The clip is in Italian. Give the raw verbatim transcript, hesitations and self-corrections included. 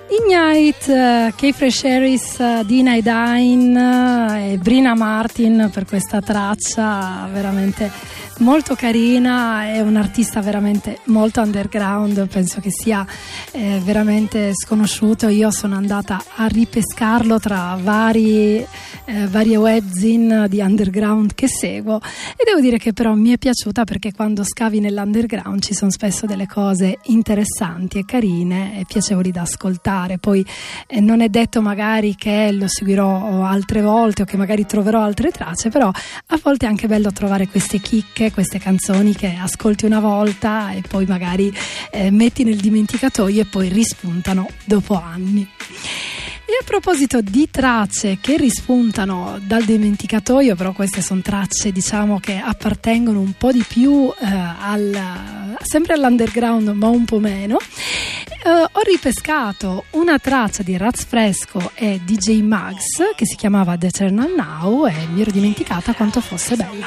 Ignite, uh, Kay Harris, uh, Dina Edain uh, e Brina Martin per questa traccia veramente molto carina. È un artista veramente molto underground, penso che sia eh, veramente sconosciuto. Io sono andata a ripescarlo tra vari eh, varie webzine di underground che seguo e devo dire che però mi è piaciuta, perché quando scavi nell'underground ci sono spesso delle cose interessanti e carine e piacevoli da ascoltare. Poi eh, non è detto magari che lo seguirò altre volte o che magari troverò altre tracce, però a volte è anche bello trovare queste chicche, queste canzoni che ascolti una volta e poi magari eh, metti nel dimenticatoio e poi rispuntano dopo anni. E a proposito di tracce che rispuntano dal dimenticatoio, però queste sono tracce diciamo che appartengono un po' di più eh, al, sempre all'underground ma un po' meno, eh, ho ripescato una traccia di Raz Fresco e D J Mags che si chiamava The Eternal Now e mi ero dimenticata quanto fosse bella.